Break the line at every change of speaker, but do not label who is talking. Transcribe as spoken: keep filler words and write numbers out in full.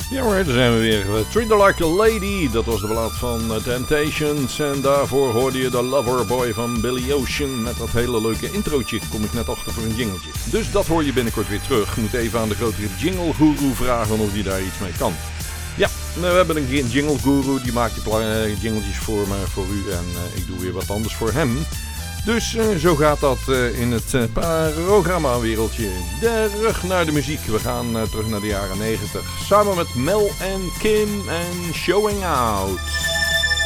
Ja hoor, daar zijn we weer. Treat Her Like a Lady, dat was de ballad van uh, Temptations. En daarvoor hoorde je de Loverboy van Billy Ocean. Met dat hele leuke introotje, kom ik net achter voor een jingletje. Dus dat hoor je binnenkort weer terug. Moet even aan de grotere jingle guru vragen of hij daar iets mee kan. Ja, we hebben een jingle guru, die maakt die uh, jingletjes voor, me, voor u. En uh, ik doe weer wat anders voor hem. Dus uh, zo gaat dat uh, in het uh, programma-wereldje. Terug naar de muziek. We gaan uh, terug naar de jaren negentig. Samen met Mel en Kim en Showing Out.